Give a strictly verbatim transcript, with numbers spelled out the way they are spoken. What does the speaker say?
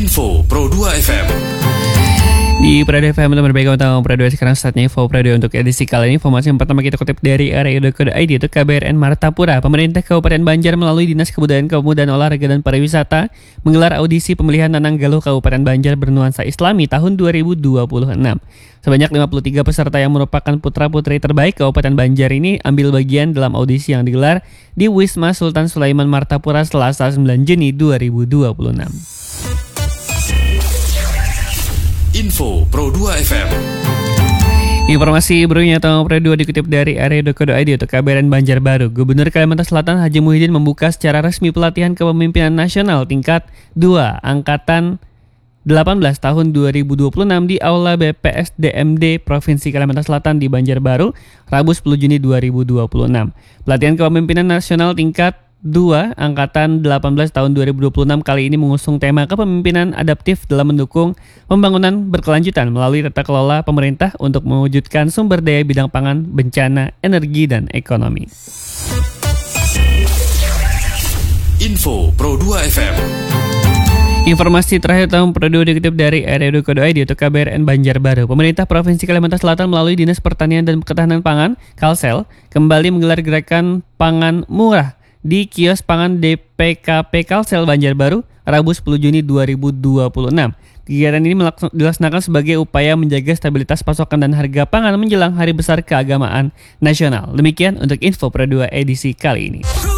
Info Pro dua F M. Di Pro dua F M teman baik tentang Pro dua sekarang saatnya info Pro dua untuk edisi kali ini. Informasi yang pertama kita kutip dari r i dot co dot i d itu K B R N Martapura. Pemerintah Kabupaten Banjar melalui Dinas Kebudayaan Pemuda Olahraga dan Pariwisata menggelar audisi pemilihan Nanang Galuh Kabupaten Banjar bernuansa Islami tahun dua ribu dua puluh enam. Sebanyak lima puluh tiga peserta yang merupakan putra-putri terbaik Kabupaten Banjar ini ambil bagian dalam audisi yang digelar di Wisma Sultan Sulaiman Martapura Selasa sembilan Juni dua ribu dua puluh enam. Info Pro dua F M. Informasi berikutnya atau Pro dua dikutip dari r i dot co dot i d untuk K B R N Banjarbaru. Gubernur Kalimantan Selatan Haji Muhyiddin membuka secara resmi pelatihan kepemimpinan nasional tingkat dua angkatan delapan belas tahun dua ribu dua puluh enam di Aula B P S D M D Provinsi Kalimantan Selatan di Banjarbaru, Rabu sepuluh Juni dua ribu dua puluh enam. Pelatihan kepemimpinan nasional tingkat dua angkatan delapan belas tahun dua ribu dua puluh enam kali ini mengusung tema kepemimpinan adaptif dalam mendukung pembangunan berkelanjutan melalui tata kelola pemerintah untuk mewujudkan sumber daya bidang pangan, bencana, energi, dan ekonomi. Info Pro dua F M. Informasi terakhir tahun Pro dua dikutip dari r i dot co dot i d untuk K B R N Banjarbaru. Pemerintah Provinsi Kalimantan Selatan melalui Dinas Pertanian dan Ketahanan Pangan Kalsel kembali menggelar gerakan pangan murah di kios pangan D P K P Kalsel Banjarbaru, Rabu sepuluh Juni dua ribu dua puluh enam. Kegiatan ini dilaksanakan sebagai upaya menjaga stabilitas pasokan dan harga pangan menjelang Hari Besar Keagamaan Nasional. Demikian untuk info Pro dua edisi kali ini.